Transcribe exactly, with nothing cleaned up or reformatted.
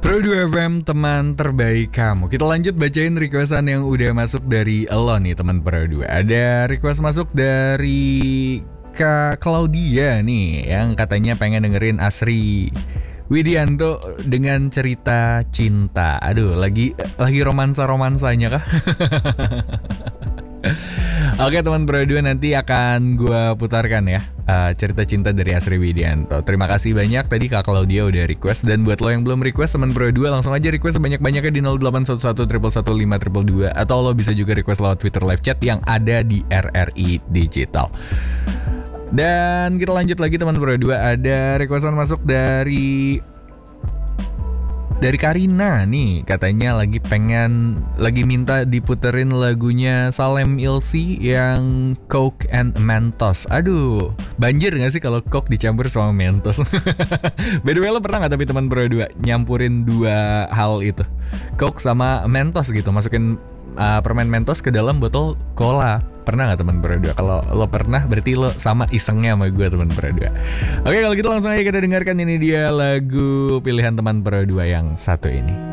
Pro dua F M, teman terbaik kamu. Kita lanjut bacain requestan yang udah masuk dari lo nih teman Pro dua. Ada request masuk dari Kak Claudia nih, yang katanya pengen dengerin Asri Widianto dengan cerita cinta. Aduh, lagi lagi romansa-romansanya kah? Oke teman Pro dua, nanti akan gue putarkan ya uh, cerita cinta dari Asri Widianto. Terima kasih banyak tadi Kak Claudia udah request. Dan buat lo yang belum request teman Pro dua, langsung aja request sebanyak-banyaknya di nol delapan satu satu satu satu lima dua dua. Atau lo bisa juga request lewat Twitter live chat yang ada di R R I Digital. Dan kita lanjut lagi teman Pro dua. Ada requestan masuk dari Dari Karina nih, katanya lagi pengen, lagi minta diputerin lagunya Salem Ilsi yang Coke and Mentos. Aduh, banjir gak sih kalau Coke dicampur sama Mentos? By the way, lo pernah gak tapi teman Pro dua nyampurin dua hal itu, Coke sama Mentos gitu, masukin uh, permen Mentos ke dalam botol cola? Pernah gak teman Pro dua? Kalau lo pernah berarti lo sama isengnya sama gue teman Pro dua. Oke, kalau gitu langsung aja kita dengarkan, ini dia lagu pilihan teman Pro dua yang satu ini.